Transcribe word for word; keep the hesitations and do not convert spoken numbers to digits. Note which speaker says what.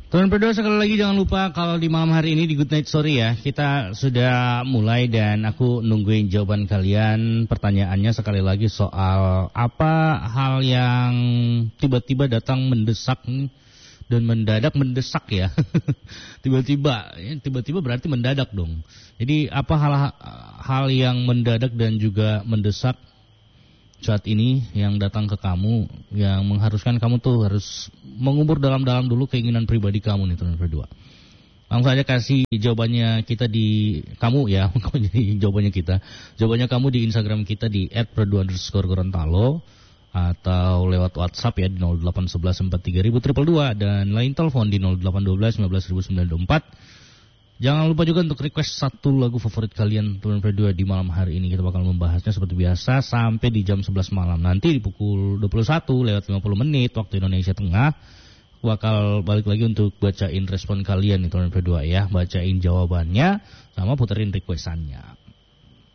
Speaker 1: Teman berdua sekali lagi jangan lupa kalau di malam hari ini di Good Night Story ya, kita sudah mulai dan aku nungguin jawaban kalian. Pertanyaannya sekali lagi soal apa hal yang tiba-tiba datang mendesak dan mendadak mendesak ya. tiba-tiba, ya, tiba-tiba berarti mendadak dong. Jadi apa hal hal yang mendadak dan juga mendesak saat ini yang datang ke kamu, yang mengharuskan kamu tuh harus mengubur dalam-dalam dulu keinginan pribadi kamu nih teman berdua. Langsung aja kasih jawabannya kita di kamu ya, jadi jawabannya kita. Jawabannya kamu di Instagram kita di et berdua underscore gorontalo atau lewat WhatsApp ya di nol delapan satu satu empat tiga nol nol dua dua dan lain telepon di nol delapan satu dua satu sembilan sembilan dua empat. Jangan lupa juga untuk request satu lagu favorit kalian teman berdua di malam hari ini. Kita bakal membahasnya seperti biasa sampai di jam sebelas malam. Nanti di pukul dua puluh satu lewat lima puluh menit waktu Indonesia Tengah bakal balik lagi untuk bacain respon kalian nih teman berdua ya. Bacain jawabannya sama puterin requestannya.